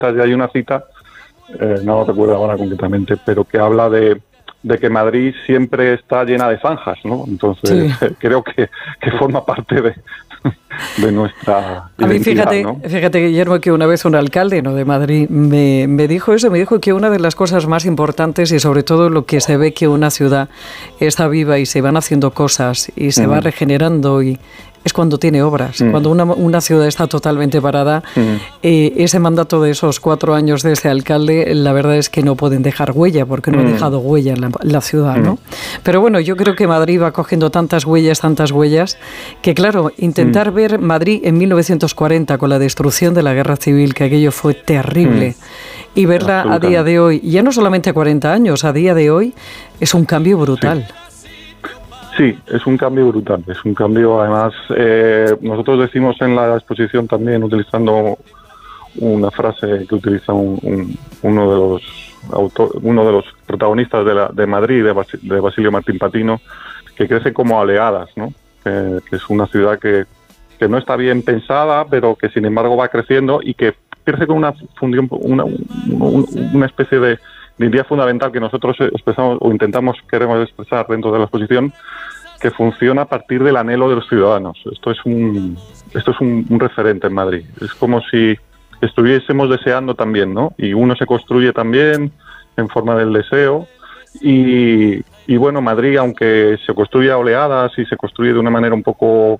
ya hay una cita, no lo recuerdo ahora concretamente, pero que habla de que Madrid siempre está llena de zanjas, ¿no? Entonces, creo que forma parte de nuestra identidad, a mí, fíjate, Guillermo, que una vez un alcalde, ¿no?, de Madrid me dijo eso, me dijo que una de las cosas más importantes y sobre todo lo que se ve que una ciudad está viva y se van haciendo cosas y se va regenerando y es cuando tiene obras. Cuando una ciudad está totalmente parada, ese mandato de esos 4 años de ese alcalde, la verdad es que no pueden dejar huella, porque no ha dejado huella en la ciudad, ¿no? Pero bueno, yo creo que Madrid va cogiendo tantas huellas, que claro, intentar ver Madrid en 1940 con la destrucción de la guerra civil, que aquello fue terrible, y verla a día de hoy, ya no solamente 40 años, a día de hoy, es un cambio brutal. Sí, es un cambio brutal, es un cambio, además, nosotros decimos en la exposición también, utilizando una frase que utiliza uno de los protagonistas de Madrid, de Basilio Martín Patino, que crece como oleadas, ¿no? Que es una ciudad que no está bien pensada, pero que sin embargo va creciendo y que crece con una función, una especie de idea fundamental que nosotros expresamos o queremos expresar dentro de la exposición, que funciona a partir del anhelo de los ciudadanos. Esto es un referente en Madrid. Es como si estuviésemos deseando también, ¿no? Y uno se construye también en forma del deseo. Y bueno, Madrid, aunque se construye a oleadas y se construye de una manera un poco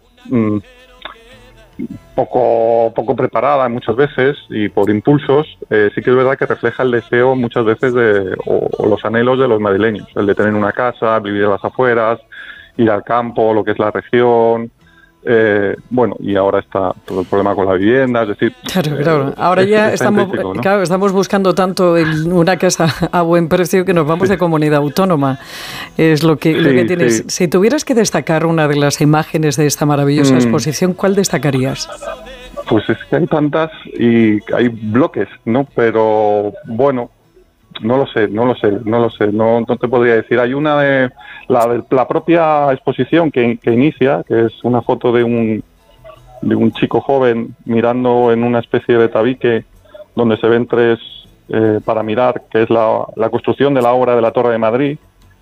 preparada muchas veces y por impulsos, sí que es verdad que refleja el deseo muchas veces o los anhelos de los madrileños, el de tener una casa, vivir a las afueras, ir al campo, lo que es la región, bueno, y ahora está todo el problema con la vivienda, es decir... Claro, ahora ya estamos buscando tanto una casa a buen precio que nos vamos de comunidad autónoma, es lo que tienes. Sí. Si tuvieras que destacar una de las imágenes de esta maravillosa exposición, ¿cuál destacarías? Pues es que hay tantas y hay bloques, ¿no? Pero bueno, no lo sé, no te podría decir. Hay una de la propia exposición que inicia, que es una foto de un chico joven mirando en una especie de tabique donde se ven 3 para mirar, que es la construcción de la obra de la Torre de Madrid,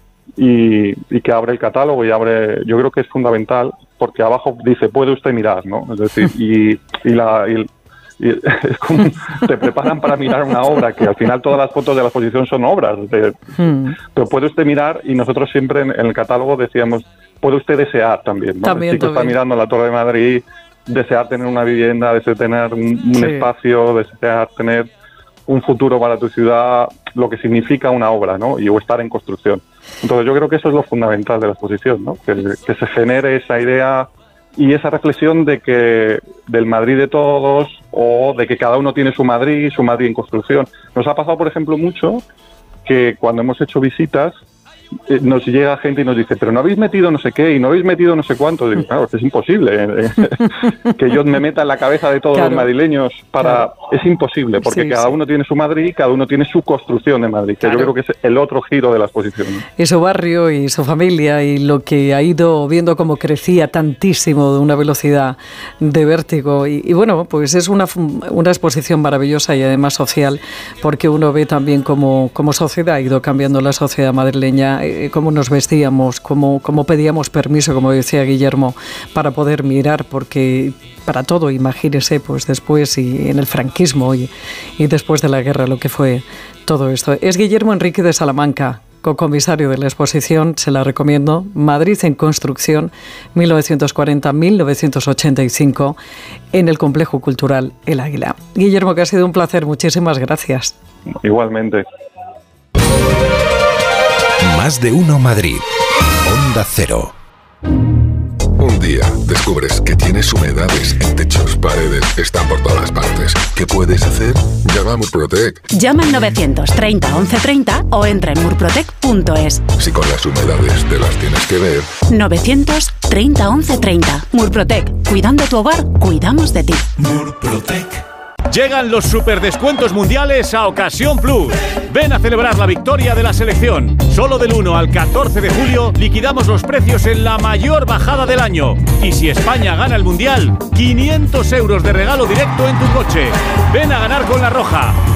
y que abre el catálogo y abre, yo creo que es fundamental, porque abajo dice, puede usted mirar, ¿no? Es decir, y es como te preparan para mirar una obra, que al final todas las fotos de la exposición son obras, pero puede usted mirar, y nosotros siempre en el catálogo decíamos, puede usted desear también, ¿no? El chico está mirando la Torre de Madrid, desear tener una vivienda, desear tener un espacio, desear tener un futuro para tu ciudad, lo que significa una obra, ¿no? O estar en construcción. Entonces yo creo que eso es lo fundamental de la exposición, ¿no? Que se genere esa idea y esa reflexión de que del Madrid de todos, o de que cada uno tiene su Madrid en construcción. Nos ha pasado, por ejemplo, mucho que cuando hemos hecho visitas nos llega gente y nos dice, pero no habéis metido no sé qué y no habéis metido no sé cuánto. Digo, claro, es imposible que yo me meta en la cabeza de todos los madrileños es imposible, porque cada uno tiene su Madrid, cada uno tiene su construcción de Madrid, que yo creo que es el otro giro de la exposición, ¿no? Y su barrio y su familia y lo que ha ido viendo cómo crecía tantísimo de una velocidad de vértigo y bueno, pues es una exposición maravillosa y además social, porque uno ve también cómo sociedad ha ido cambiando la sociedad madrileña, cómo nos vestíamos, cómo pedíamos permiso, como decía Guillermo, para poder mirar, porque para todo, imagínese, pues después y en el franquismo y después de la guerra, lo que fue todo esto. Es Guillermo Enrique de Salamanca, cocomisario de la exposición, se la recomiendo, Madrid en construcción, 1940-1985, en el Complejo Cultural El Águila. Guillermo, que ha sido un placer, muchísimas gracias. Igualmente. Más de uno Madrid. Onda Cero. Un día descubres que tienes humedades en techos, paredes, están por todas partes. ¿Qué puedes hacer? Llama a Murprotec. Llama al 930 1130 o entra en murprotec.es. Si con las humedades te las tienes que ver. 930 1130. Murprotec. Cuidando tu hogar, cuidamos de ti. Murprotec. Llegan los superdescuentos mundiales a Ocasión Plus. Ven a celebrar la victoria de la selección. Solo del 1 al 14 de julio liquidamos los precios en la mayor bajada del año. Y si España gana el mundial, 500 euros de regalo directo en tu coche. Ven a ganar con La Roja.